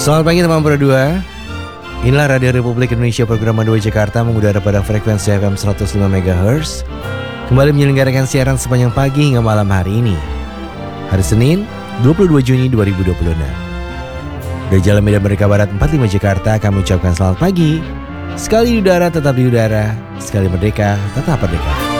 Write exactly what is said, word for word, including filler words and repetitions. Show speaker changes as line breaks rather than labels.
Selamat pagi teman berdua. Inilah Radio Republik Indonesia program dua Jakarta mengudara pada frekuensi F M seratus lima megahertz. Kembali menyelenggarakan siaran sepanjang pagi hingga malam hari ini. Hari Senin, dua puluh dua Juni dua ribu dua puluh enam. Dari Jalan Medan Merdeka Barat empat puluh lima Jakarta, kami ucapkan selamat pagi. Sekali di udara tetap di udara, sekali merdeka tetap merdeka.